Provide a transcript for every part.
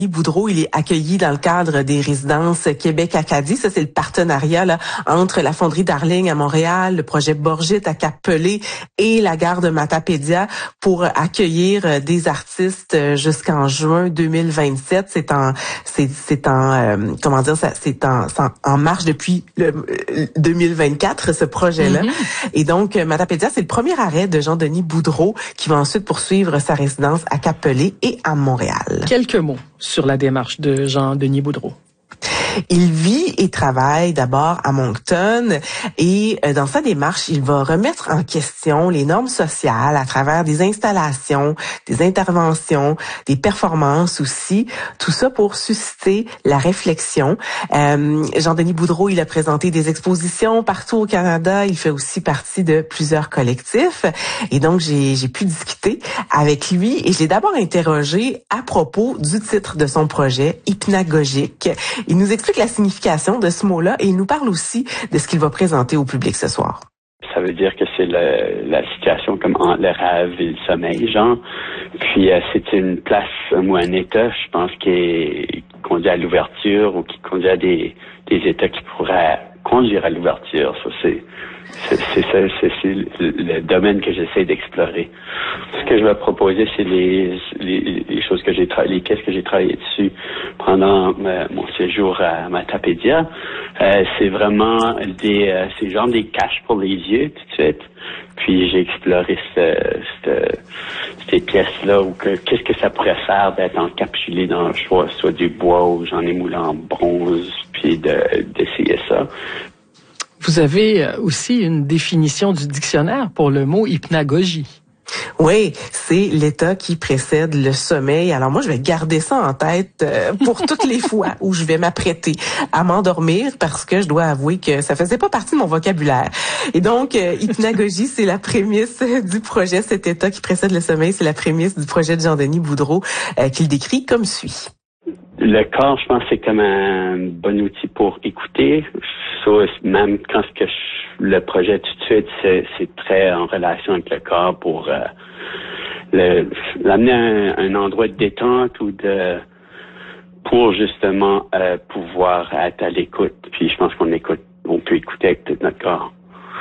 Boudreau, il est accueilli dans le cadre des résidences Québec-Acadie. Ça, c'est le partenariat là, entre la Fonderie Darling à Montréal, le projet Borgit à Cap-Pelé et la gare de Matapédia pour accueillir des artistes jusqu'en juin 2027. C'est en marche depuis le 2024, ce projet-là. Mm-hmm. Et donc, Matapédia, c'est le premier arrêt de Jean-Denis Boudreau qui va ensuite poursuivre sa résidence à Cap-Pelé et à Montréal. Quelques mots sur la démarche de Jean-Denis Boudreau. Il vit et travaille d'abord à Moncton et dans sa démarche, il va remettre en question les normes sociales à travers des installations, des interventions, des performances aussi. Tout ça pour susciter la réflexion. Jean-Denis Boudreau, il a présenté des expositions partout au Canada. Il fait aussi partie de plusieurs collectifs. Et donc, j'ai pu discuter avec lui et je l'ai d'abord interrogé à propos du titre de son projet, Hypnagogique. Il nous explique la signification de ce mot-là et il nous parle aussi de ce qu'il va présenter au public ce soir. Ça veut dire que c'est la situation comme entre le rêve et le sommeil, genre. Puis c'est une place ou un état, je pense, qui conduit à l'ouverture ou qui conduit à des états qui pourraient conduire à l'ouverture. Ça, c'est le domaine que j'essaie d'explorer. Ce que je vais proposer, c'est les choses que j'ai travaillé, les pièces que j'ai travaillé dessus pendant mon séjour à Matapédia. C'est vraiment c'est genre des caches pour les yeux tout de suite. Puis j'ai exploré ces pièces-là ou qu'est-ce que ça pourrait faire d'être encapsulé dans soit du bois ou j'en ai moulé en bronze, puis d'essayer ça. Vous avez aussi une définition du dictionnaire pour le mot hypnagogie. Oui, c'est l'état qui précède le sommeil. Alors moi, je vais garder ça en tête pour toutes les fois où je vais m'apprêter à m'endormir parce que je dois avouer que ça faisait pas partie de mon vocabulaire. Et donc, hypnagogie, c'est la prémisse du projet. Cet état qui précède le sommeil, c'est la prémisse du projet de Jean-Denis Boudreau qu'il décrit comme suit. Le corps, je pense, c'est comme un bon outil pour écouter. Même quand le projet tout de suite, c'est très en relation avec le corps pour l'amener à un endroit de détente ou pour justement pouvoir être à l'écoute. Puis je pense on peut écouter avec tout notre corps.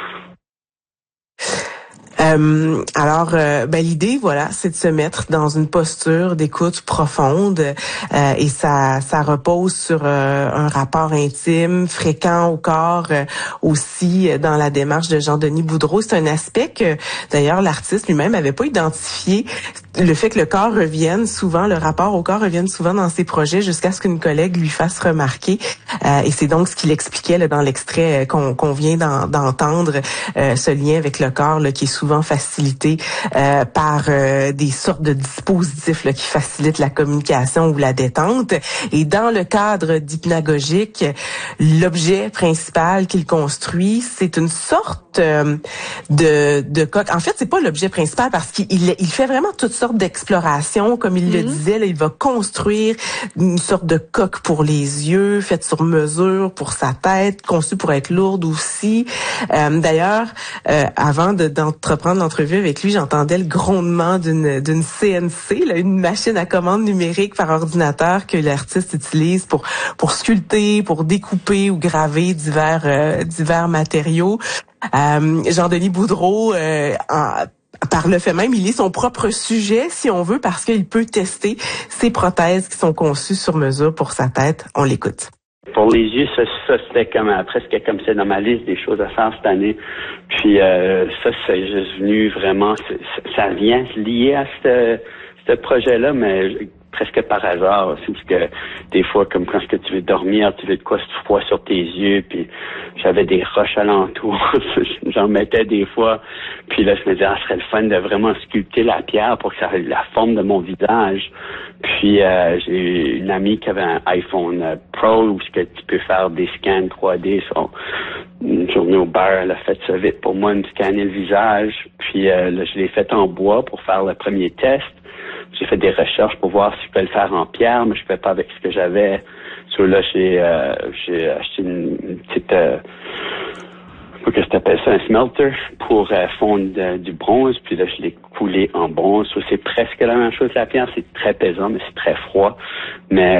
L'idée, voilà, c'est de se mettre dans une posture d'écoute profonde et ça repose sur un rapport intime, fréquent au corps, aussi dans la démarche de Jean-Denis Boudreau. C'est un aspect que, d'ailleurs, l'artiste lui-même n'avait pas identifié. Le fait que le corps revienne souvent, le rapport au corps revienne souvent dans ses projets jusqu'à ce qu'une collègue lui fasse remarquer. Et c'est donc ce qu'il expliquait là, dans l'extrait qu'on vient d'entendre, ce lien avec le corps là, qui est souvent facilité par des sortes de dispositifs là, qui facilitent la communication ou la détente. Et dans le cadre d'hypnagogique, l'objet principal qu'il construit, c'est une sorte de coque. En fait, c'est pas l'objet principal parce qu'il fait vraiment toutes sortes d'explorations. Comme il le disait, là, il va construire une sorte de coque pour les yeux, faite sur mesure pour sa tête, conçue pour être lourde aussi. D'ailleurs, avant d'entreprendre l'entrevue avec lui, j'entendais le grondement d'une CNC, là, une machine à commande numérique par ordinateur que l'artiste utilise pour sculpter, pour découper ou graver divers matériaux. Jean-Denis Boudreau, par le fait même, il est son propre sujet, si on veut, parce qu'il peut tester ses prothèses qui sont conçues sur mesure pour sa tête. On l'écoute. Pour les yeux, ça c'était presque comme c'est dans ma liste des choses à faire cette année. Puis ça, c'est juste venu vraiment, ça vient lié à ce projet-là, mais presque par hasard aussi, parce que des fois, comme quand tu veux dormir, tu veux de quoi se froid sur tes yeux, puis j'avais des roches alentour, j'en mettais des fois, puis là, je me disais, ça serait le fun de vraiment sculpter la pierre pour que ça ait la forme de mon visage. Puis j'ai une amie qui avait un iPhone Pro où tu peux faire des scans 3D. Une journée au bar, elle a fait ça vite pour moi, me scanner le visage. Puis là, je l'ai fait en bois pour faire le premier test. J'ai fait des recherches pour voir si je pouvais le faire en pierre, mais je ne pouvais pas avec ce que j'avais. Sur là, j'ai acheté une petite Qu'est-ce que t'appelles ça, un smelter pour fondre du bronze, puis là je l'ai coulé en bronze. C'est presque la même chose que la pierre, c'est très pesant, mais c'est très froid. Mais